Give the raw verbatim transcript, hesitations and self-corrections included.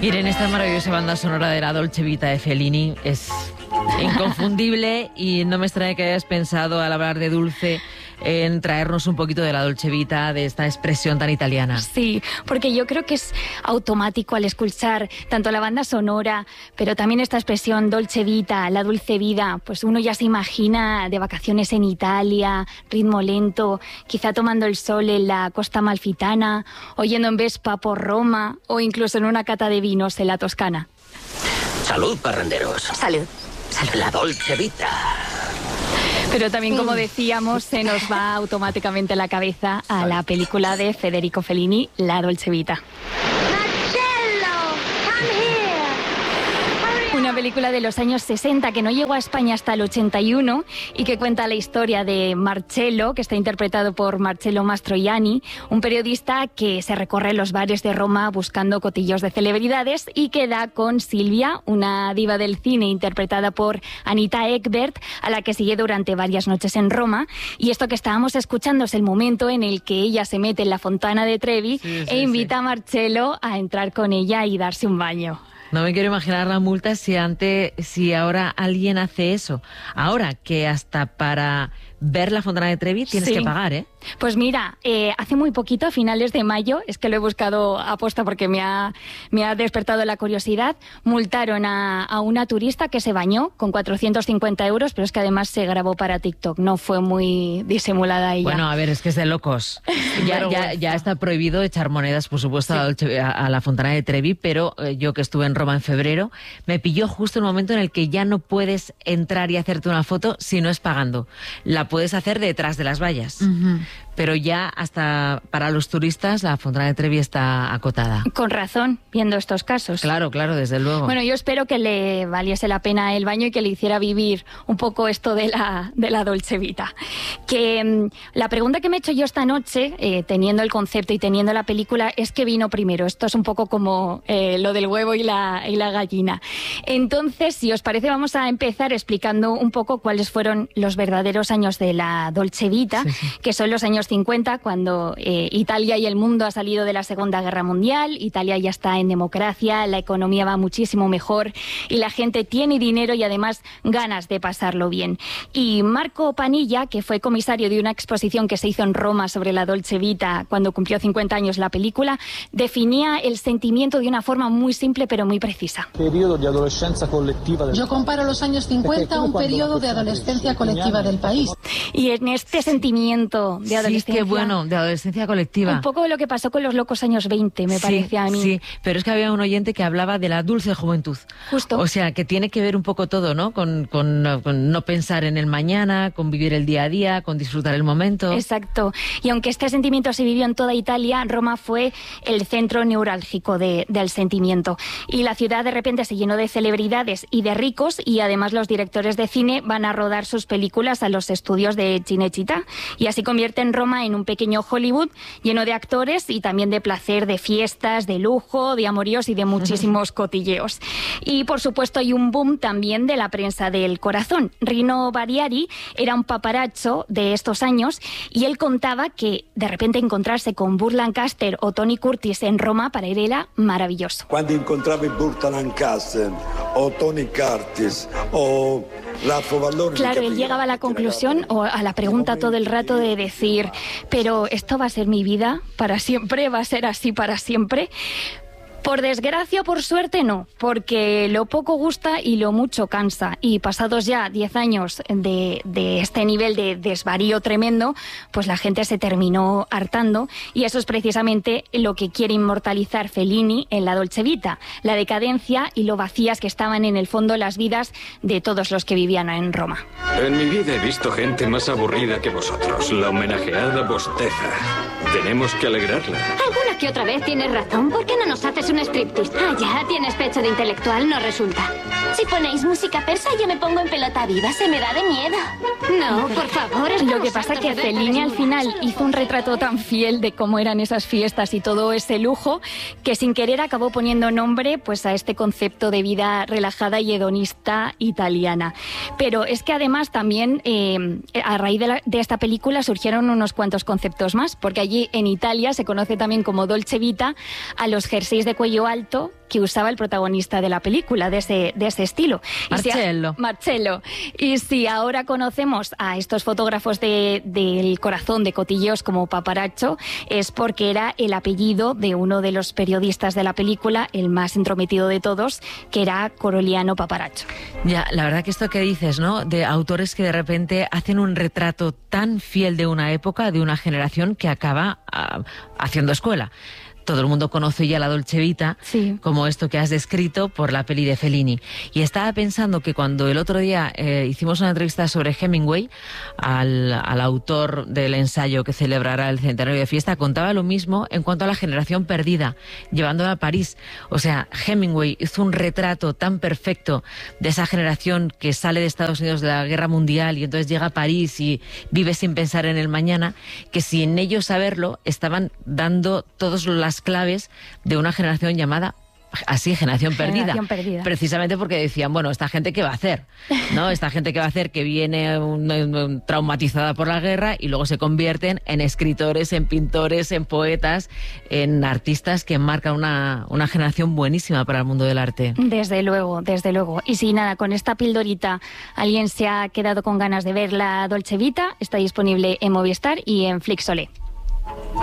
Miren, esta maravillosa banda sonora de la Dolce Vita de Fellini es inconfundible y no me extraña que hayas pensado al hablar de dulce en traernos un poquito de la Dolce Vita, de esta expresión tan italiana. Sí, porque yo creo que es automático al escuchar tanto la banda sonora, pero también esta expresión Dolce Vita, la dulce vida, pues uno ya se imagina de vacaciones en Italia, ritmo lento, quizá tomando el sol en la costa amalfitana, oyendo en Vespa por Roma o incluso en una cata de vinos en la Toscana. Salud, parranderos. Salud. Salud. La Dolce Vita. Pero también, como decíamos, se nos va automáticamente la cabeza a la película de Federico Fellini, La Dolce Vita. Una película de los años sesenta que no llegó a España hasta el ochenta y uno y que cuenta la historia de Marcello, que está interpretado por Marcello Mastroianni, un periodista que se recorre los bares de Roma buscando cotillos de celebridades y que da con Silvia, una diva del cine interpretada por Anita Ekberg, a la que sigue durante varias noches en Roma. Y esto que estábamos escuchando es el momento en el que ella se mete en la Fontana de Trevi sí, sí, e invita sí. a Marcello a entrar con ella y darse un baño. No me quiero imaginar la multa si antes, si ahora alguien hace eso. Ahora que hasta para ver la Fontana de Trevi tienes sí. que pagar, ¿eh? Pues mira, eh, hace muy poquito, a finales de mayo, es que lo he buscado a posta porque me ha, me ha despertado la curiosidad, multaron a, a una turista que se bañó con cuatrocientos cincuenta euros, pero es que además se grabó para TikTok, no fue muy disimulada ella. Bueno, a ver, es que es de locos. ya, ya, ya está prohibido echar monedas, por supuesto, sí. a, la Dolce, a, a la Fontana de Trevi, pero eh, yo que estuve en Roma en febrero, me pilló justo el momento en el que ya no puedes entrar y hacerte una foto si no es pagando. La puedes hacer detrás de las vallas. Uh-huh. Pero ya hasta para los turistas la Fontana de Trevi está acotada. Con razón, viendo estos casos. Claro, claro, desde luego. Bueno, yo espero que le valiese la pena el baño y que le hiciera vivir un poco esto de la, de la Dolce Vita. Que um, la pregunta que me he hecho yo esta noche, eh, teniendo el concepto y teniendo la película, es ¿qué vino primero? Esto es un poco como eh, lo del huevo y la, y la gallina. Entonces, si os parece, vamos a empezar explicando un poco cuáles fueron los verdaderos años de la Dolce Vita, sí, sí. que son los años cincuenta, cuando eh, Italia y el mundo ha salido de la Segunda Guerra Mundial, Italia ya está en democracia, la economía va muchísimo mejor y la gente tiene dinero y además ganas de pasarlo bien. Y Marco Panilla, que fue comisario de una exposición que se hizo en Roma sobre la Dolce Vita cuando cumplió cincuenta años la película, definía el sentimiento de una forma muy simple pero muy precisa. Yo comparo los años cincuenta a un periodo de adolescencia colectiva del país. Y en este sentimiento de adolescencia... Sí, qué bueno, de adolescencia colectiva. Un poco lo que pasó con los locos años veinte, me sí, parece a mí. Sí, pero es que había un oyente que hablaba de la dulce juventud. Justo. O sea, que tiene que ver un poco todo, ¿no? Con, con, con no pensar en el mañana, con vivir el día a día, con disfrutar el momento. Exacto. Y aunque este sentimiento se vivió en toda Italia, Roma fue el centro neurálgico de, del sentimiento. Y la ciudad de repente se llenó de celebridades y de ricos, y además los directores de cine van a rodar sus películas a los estudios de Cinecittà, y así convierten Roma en un pequeño Hollywood lleno de actores y también de placer, de fiestas, de lujo, de amoríos y de muchísimos cotilleos. Y por supuesto hay un boom también de la prensa del corazón. Rino Bariari era un paparazzo de estos años y él contaba que de repente encontrarse con Burt Lancaster o Tony Curtis en Roma para él era maravilloso. Cuando encontraba Burt Lancaster o Tony Curtis o Raffo Vallone... Claro, él llegaba a la conclusión o a la pregunta todo el rato de decir, pero ¿esto va a ser mi vida para siempre? ¿Va a ser así para siempre? Por desgracia o por suerte no, porque lo poco gusta y lo mucho cansa. Y pasados ya diez años de, de este nivel de desvarío tremendo, pues la gente se terminó hartando, y eso es precisamente lo que quiere inmortalizar Fellini en la Dolce Vita, la decadencia y lo vacías que estaban en el fondo las vidas de todos los que vivían en Roma. En mi vida he visto gente más aburrida que vosotros. La homenajeada bosteza. Tenemos que alegrarla. Alguna que otra vez tienes razón. ¿Por qué no nos haces un striptease? Ah, ya, tienes pecho de intelectual, no resulta. Si ponéis música persa, yo me pongo en pelota viva. Se me da de miedo. No, por favor. Lo que pasa es que Fellini al final hizo un retrato tan fiel de cómo eran esas fiestas y todo ese lujo, que sin querer acabó poniendo nombre pues a este concepto de vida relajada y hedonista italiana. Pero es que además también eh, a raíz de, la, de esta película surgieron unos cuantos conceptos más, porque allí en Italia se conoce también como Dolce Vita a los jerseys de cuello alto que usaba el protagonista de la película, de ese, de ese estilo. Marcello. Y si, Marcello. Y si ahora conocemos a estos fotógrafos de, del corazón de Cotillos como Paparaccio, es porque era el apellido de uno de los periodistas de la película, el más entrometido de todos, que era Coroliano Paparaccio. Ya, la verdad que esto que dices, ¿no? De autores que de repente hacen un retrato tan fiel de una época, de una generación que acaba uh, haciendo escuela. Todo el mundo conoce ya la Dolce Vita, sí, como esto que has descrito por la peli de Fellini. Y estaba pensando que cuando el otro día eh, hicimos una entrevista sobre Hemingway, al, al autor del ensayo que celebrará el centenario de fiesta, contaba lo mismo en cuanto a la generación perdida, llevándola a París. O sea, Hemingway hizo un retrato tan perfecto de esa generación que sale de Estados Unidos de la Guerra Mundial y entonces llega a París y vive sin pensar en el mañana, que sin ellos saberlo estaban dando todas las claves de una generación llamada así, generación perdida. Generación perdida. Precisamente porque decían, bueno, esta gente qué va a hacer, ¿no? Esta gente qué va a hacer que viene un, un, traumatizada por la guerra y luego se convierten en escritores, en pintores, en poetas, en artistas que marcan una, una generación buenísima para el mundo del arte. Desde luego, desde luego. Y si nada, con esta pildorita alguien se ha quedado con ganas de ver la Dolce Vita, está disponible en Movistar y en Flixolé.